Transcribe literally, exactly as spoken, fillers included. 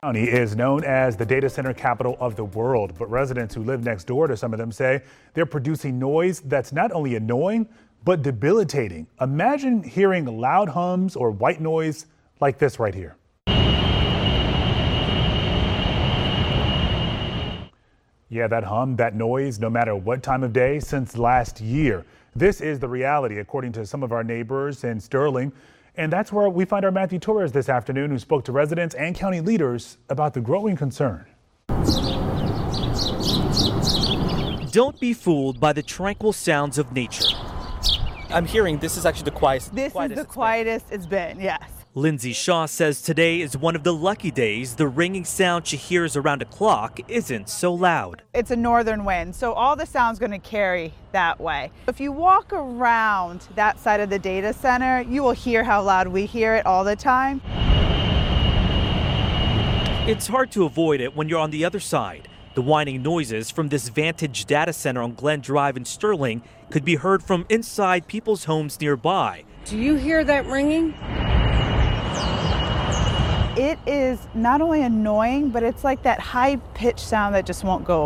County is known as the data center capital of the world, but residents who live next door to some of them say they're producing noise that's not only annoying, but debilitating. Imagine hearing loud hums or white noise like this right here. Yeah, that hum, that noise, no matter what time of day since last year. This is the reality, according to some of our neighbors in Sterling. And that's where we find our Matthew Torres this afternoon, who spoke to residents and county leaders about the growing concern. Don't be fooled by the tranquil sounds of nature. I'm hearing this is actually the quietest. This quietest is the quietest it's been, yes. Lindsay Shaw says today is one of the lucky days the ringing sound she hears around a clock isn't so loud. It's a northern wind, so all the sound's going to carry that way. If you walk around that side of the data center, you will hear how loud we hear it all the time. It's hard to avoid it when you're on the other side. The whining noises from this Vantage data center on Glen Drive in Sterling could be heard from inside people's homes nearby. Do you hear that ringing? It is not only annoying, but it's like that high-pitched sound that just won't go